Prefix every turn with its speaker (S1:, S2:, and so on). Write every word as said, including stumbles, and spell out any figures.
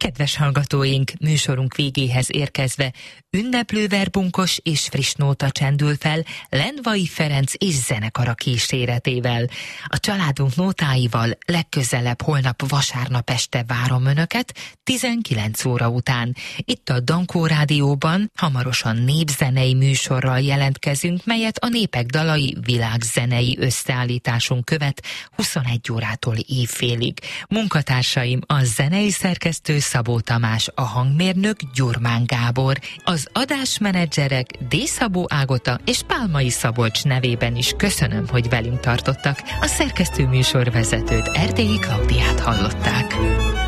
S1: Kedves hallgatóink, műsorunk végéhez érkezve ünneplő verbunkos és friss nóta csendül fel Lendvai Ferenc és zenekara kíséretével. A családunk nótáival legközelebb holnap vasárnap este várom Önöket tizenkilenc óra után. Itt a Dankó Rádióban hamarosan népzenei műsorral jelentkezünk, melyet a Népek Dalai világzenei összeállításunk követ huszonegy órától évfélig. Munkatársaim a zenei szerkesztő Szabó Tamás, a hangmérnök Gyurmán Gábor, az adásmenedzserek D. Szabó Ágota és Pálmai Szabolcs nevében is köszönöm, hogy velünk tartottak. A szerkesztő műsorvezetőt, Erdélyi Klaudiát hallották.